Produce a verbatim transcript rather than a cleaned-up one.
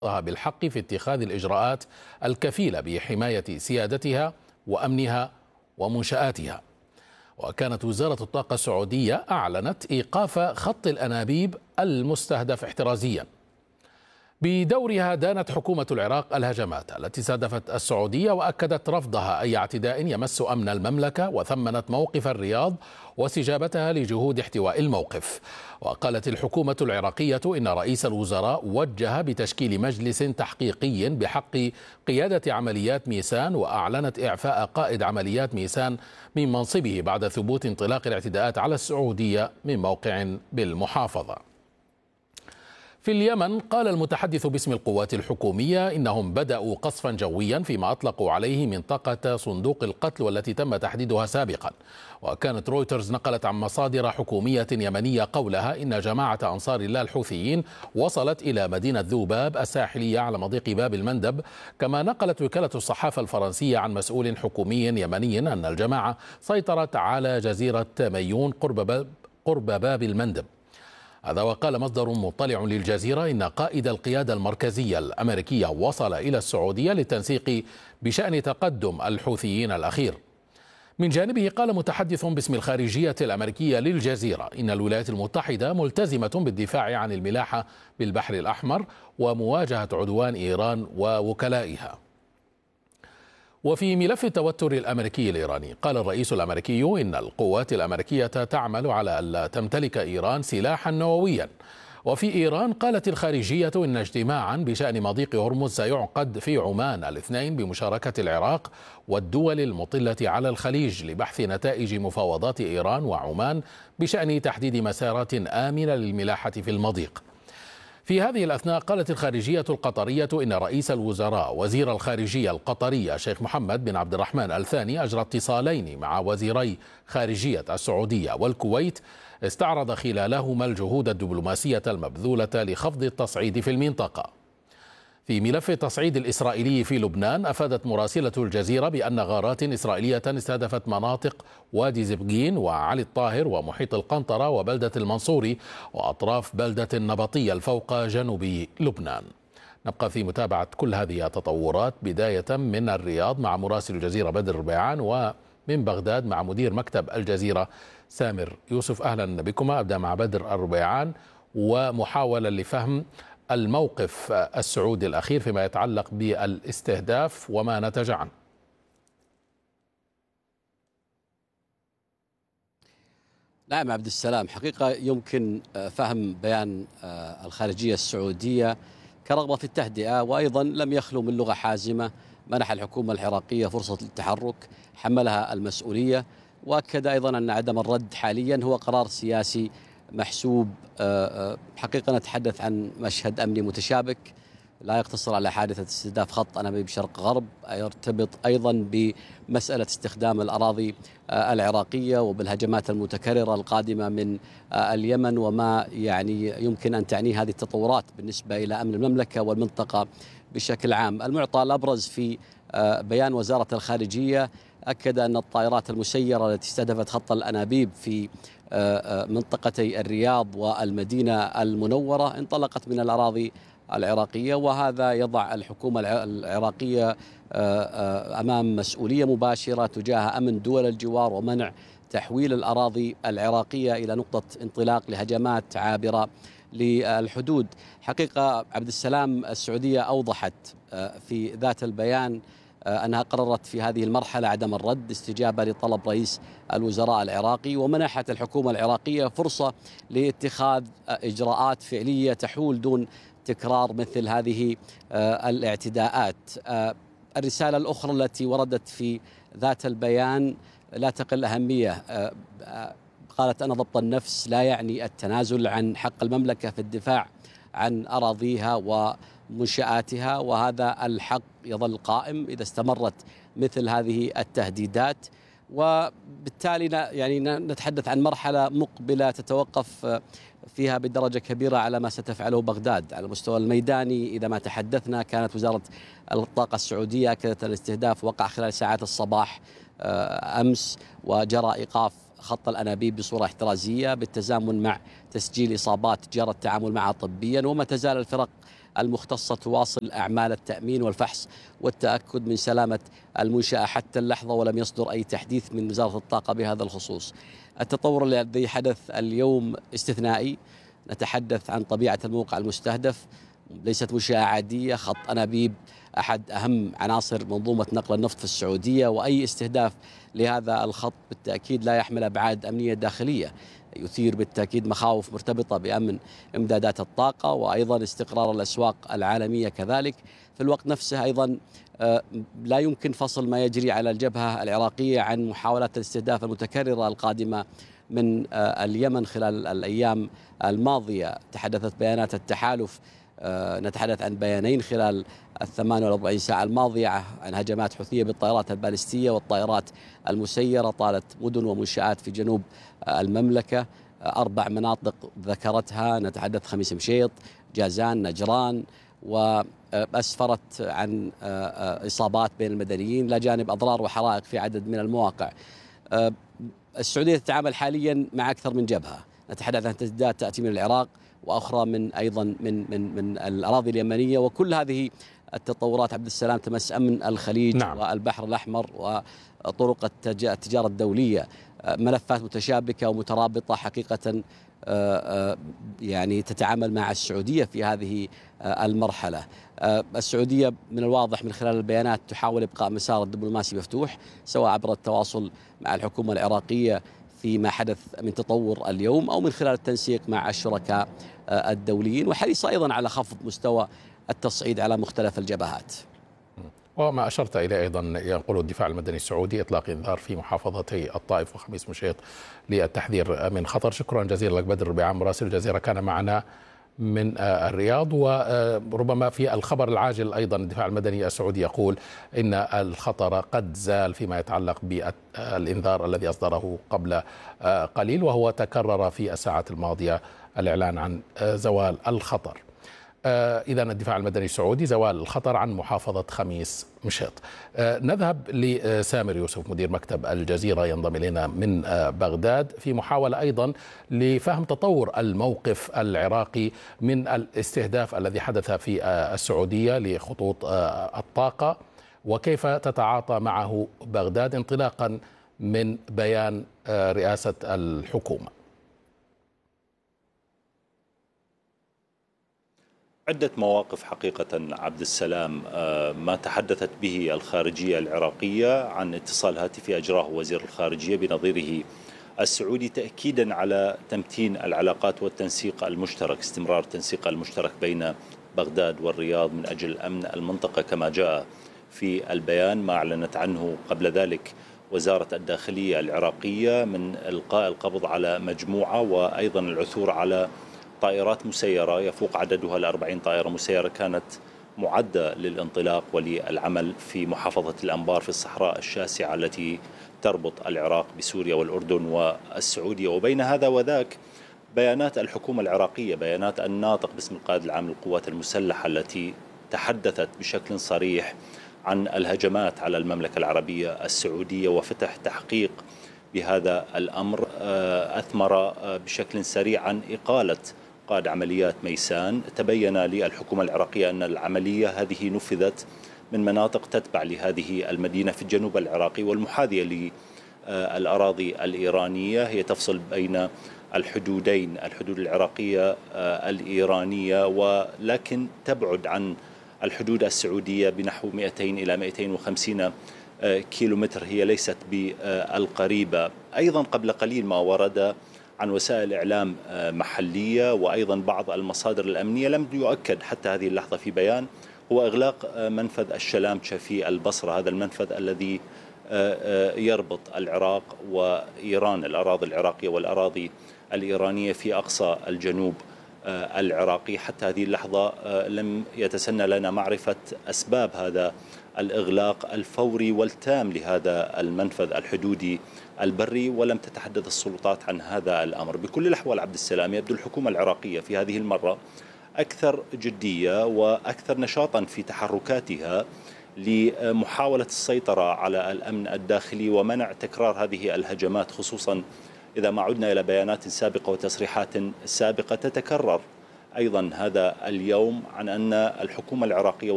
بالحق في اتخاذ الإجراءات الكفيلة بحماية سيادتها وأمنها ومنشآتها. وكانت وزارة الطاقة السعودية أعلنت إيقاف خط الأنابيب المستهدف احترازيا. بدورها دانت حكومة العراق الهجمات التي استهدفت السعودية، وأكدت رفضها أي اعتداء يمس أمن المملكة، وثمنت موقف الرياض واستجابتها لجهود احتواء الموقف. وقالت الحكومة العراقية إن رئيس الوزراء وجه بتشكيل مجلس تحقيقي بحق قيادة عمليات ميسان، وأعلنت إعفاء قائد عمليات ميسان من منصبه بعد ثبوت انطلاق الاعتداءات على السعودية من موقع بالمحافظة. في اليمن قال المتحدث باسم القوات الحكومية إنهم بدأوا قصفا جويا فيما أطلقوا عليه منطقة صندوق القتل والتي تم تحديدها سابقا. وكانت رويترز نقلت عن مصادر حكومية يمنية قولها إن جماعة أنصار الله الحوثيين وصلت إلى مدينة ذوباب الساحلية على مضيق باب المندب. كما نقلت وكالة الصحافة الفرنسية عن مسؤول حكومي يمني أن الجماعة سيطرت على جزيرة ميون قرب باب, قرب باب المندب. هذا وقال مصدر مطلع للجزيرة إن قائد القيادة المركزية الأمريكية وصل إلى السعودية للتنسيق بشأن تقدم الحوثيين الأخير. من جانبه قال متحدث باسم الخارجية الأمريكية للجزيرة إن الولايات المتحدة ملتزمة بالدفاع عن الملاحة بالبحر الأحمر ومواجهة عدوان إيران ووكلائها. وفي ملف التوتر الأمريكي الإيراني قال الرئيس الأمريكي إن القوات الأمريكية تعمل على ألا تمتلك إيران سلاحا نوويا. وفي إيران قالت الخارجية إن اجتماعا بشأن مضيق هرمز سيعقد في عمان الاثنين بمشاركة العراق والدول المطلة على الخليج لبحث نتائج مفاوضات إيران وعمان بشأن تحديد مسارات آمنة للملاحة في المضيق. في هذه الأثناء قالت الخارجية القطرية إن رئيس الوزراء وزير الخارجية القطري الشيخ محمد بن عبد الرحمن الثاني أجرى اتصالين مع وزيري خارجية السعودية والكويت استعرض خلالهما الجهود الدبلوماسية المبذولة لخفض التصعيد في المنطقة. في ملف التصعيد الإسرائيلي في لبنان أفادت مراسلة الجزيرة بأن غارات إسرائيلية استهدفت مناطق وادي زبقين وعلي الطاهر ومحيط القنطرة وبلدة المنصوري وأطراف بلدة النبطية الفوق جنوب لبنان. نبقى في متابعة كل هذه التطورات بداية من الرياض مع مراسل الجزيرة بدر ربيعان، ومن بغداد مع مدير مكتب الجزيرة سامر يوسف. أهلا بكما. أبدأ مع بدر الربيعان ومحاولة لفهم الموقف السعودي الأخير فيما يتعلق بالاستهداف وما نتج عنه. نعم عبد السلام، حقيقة يمكن فهم بيان الخارجية السعودية كرغبة في التهدئة، وأيضا لم يخلو من لغة حازمة. منح الحكومة العراقية فرصة للتحرك، حملها المسؤولية، وأكد أيضا أن عدم الرد حاليا هو قرار سياسي محسوب. حقيقة نتحدث عن مشهد أمني متشابك لا يقتصر على حادثة استهداف خط أنابيب شرق غرب، يرتبط أيضا بمسألة استخدام الأراضي العراقية وبالهجمات المتكررة القادمة من اليمن، وما يعني يمكن أن تعنيه هذه التطورات بالنسبة إلى أمن المملكة والمنطقة بشكل عام. المعطى الأبرز في بيان وزارة الخارجية أكد أن الطائرات المسيرة التي استهدفت خط الأنابيب في منطقتي الرياض والمدينة المنورة انطلقت من الأراضي العراقية، وهذا يضع الحكومة العراقية أمام مسؤولية مباشرة تجاه أمن دول الجوار ومنع تحويل الأراضي العراقية إلى نقطة انطلاق لهجمات عابرة للحدود. حقيقة عبد السلام، السعودية أوضحت في ذات البيان أنها قررت في هذه المرحلة عدم الرد استجابة لطلب رئيس الوزراء العراقي، ومنحت الحكومة العراقية فرصة لاتخاذ إجراءات فعلية تحول دون تكرار مثل هذه الاعتداءات. الرسالة الأخرى التي وردت في ذات البيان لا تقل أهمية، قالت أن ضبط النفس لا يعني التنازل عن حق المملكة في الدفاع عن أراضيها ومنشآتها، وهذا الحق يظل قائم إذا استمرت مثل هذه التهديدات. وبالتالي يعني نتحدث عن مرحلة مقبلة تتوقف فيها بدرجة كبيرة على ما ستفعله بغداد على المستوى الميداني. إذا ما تحدثنا كانت وزارة الطاقة السعودية أكدت الاستهداف وقع خلال ساعات الصباح أمس، وجرى إيقاف خط الأنابيب بصورة احترازية بالتزامن مع تسجيل إصابات جرى التعامل معها طبيا، وما تزال الفرق المختصة تواصل أعمال التأمين والفحص والتأكد من سلامة المنشأة حتى اللحظة، ولم يصدر أي تحديث من وزارة الطاقة بهذا الخصوص. التطور الذي حدث اليوم استثنائي، نتحدث عن طبيعة الموقع المستهدف، ليست منشأة عادية. خط أنابيب أحد أهم عناصر منظومة نقل النفط في السعودية، وأي استهداف لهذا الخط بالتأكيد لا يحمل أبعاد أمنية داخلية، يثير بالتأكيد مخاوف مرتبطة بأمن إمدادات الطاقة وأيضا استقرار الأسواق العالمية كذلك. في الوقت نفسه أيضا لا يمكن فصل ما يجري على الجبهة العراقية عن محاولات الاستهداف المتكررة القادمة من اليمن خلال الأيام الماضية. تحدثت بيانات التحالف، نتحدث عن بيانين خلال الثمان والأربعين ساعة الماضية عن هجمات حوثية بالطائرات البالستية والطائرات المسيرة طالت مدن ومنشآت في جنوب المملكة. أربع مناطق ذكرتها، نتحدث خميس مشيط، جازان، نجران، وأسفرت عن إصابات بين المدنيين لا جانب أضرار وحرائق في عدد من المواقع. السعودية تتعامل حاليا مع أكثر من جبهة، نتحدث عن تسديدات تأتي من العراق وأخرى من أيضا من من من الأراضي اليمنية، وكل هذه التطورات عبد السلام تمس أمن الخليج نعم. والبحر الأحمر وطرق التجارة الدولية، ملفات متشابكة ومترابطة حقيقة، يعني تتعامل مع السعودية في هذه المرحلة. السعودية من الواضح من خلال البيانات تحاول إبقاء مسار الدبلوماسي مفتوح، سواء عبر التواصل مع الحكومة العراقية فيما حدث من تطور اليوم أو من خلال التنسيق مع الشركاء الدوليين، وحريص أيضا على خفض مستوى التصعيد على مختلف الجبهات. وما أشرت إليه أيضا ينقل الدفاع المدني السعودي إطلاق إنذار في محافظتي الطائف وخميس مشيط للتحذير من خطر. شكرا جزيلا لك بدر الربيعي مراسل الجزيرة كان معنا من الرياض. وربما في الخبر العاجل أيضا الدفاع المدني السعودي يقول إن الخطر قد زال فيما يتعلق بالإنذار الذي أصدره قبل قليل، وهو تكرر في الساعات الماضية الإعلان عن زوال الخطر. إذا الدفاع المدني السعودي زوال الخطر عن محافظة خميس مشيط. نذهب لسامر يوسف مدير مكتب الجزيرة ينضم إلينا من بغداد في محاولة أيضا لفهم تطور الموقف العراقي من الاستهداف الذي حدث في السعودية لخطوط الطاقة، وكيف تتعاطى معه بغداد انطلاقا من بيان رئاسة الحكومة. عدة مواقف حقيقة عبد السلام، ما تحدثت به الخارجية العراقية عن اتصال هاتفي أجراه وزير الخارجية بنظيره السعودي تأكيدا على تمتين العلاقات والتنسيق المشترك، استمرار التنسيق المشترك بين بغداد والرياض من أجل أمن المنطقة كما جاء في البيان، ما أعلنت عنه قبل ذلك وزارة الداخلية العراقية من إلقاء القبض على مجموعة وأيضا العثور على طائرات مسيرة يفوق عددها الأربعين طائرة مسيرة كانت معدة للانطلاق وللعمل في محافظة الأنبار في الصحراء الشاسعة التي تربط العراق بسوريا والأردن والسعودية. وبين هذا وذاك بيانات الحكومة العراقية، بيانات الناطق باسم القائد العام للقوات المسلحة التي تحدثت بشكل صريح عن الهجمات على المملكة العربية السعودية وفتح تحقيق بهذا الأمر، أثمر بشكل سريع عن إقالة قائد عمليات ميسان. تبين للحكومة العراقية أن العملية هذه نفذت من مناطق تتبع لهذه المدينة في الجنوب العراقي والمحاذية للأراضي الإيرانية، هي تفصل بين الحدودين، الحدود العراقية الإيرانية، ولكن تبعد عن الحدود السعودية بنحو مئتين إلى مئتين وخمسين كيلومتر، هي ليست بالقريبة. أيضا قبل قليل ما ورد عن وسائل إعلام محلية وأيضا بعض المصادر الأمنية لم يؤكد حتى هذه اللحظة في بيان، هو إغلاق منفذ الشلامشة في البصرة، هذا المنفذ الذي يربط العراق وإيران، الأراضي العراقية والأراضي الإيرانية في أقصى الجنوب العراقي. حتى هذه اللحظة لم يتسنى لنا معرفة أسباب هذا الإغلاق الفوري والتام لهذا المنفذ الحدودي البري، ولم تتحدث السلطات عن هذا الأمر. بكل الأحوال عبد السلام، يبدو الحكومة العراقية في هذه المرة أكثر جدية وأكثر نشاطا في تحركاتها لمحاولة السيطرة على الأمن الداخلي ومنع تكرار هذه الهجمات، خصوصا إذا ما عدنا إلى بيانات سابقة وتصريحات سابقة تتكرر أيضا هذا اليوم عن أن الحكومة العراقية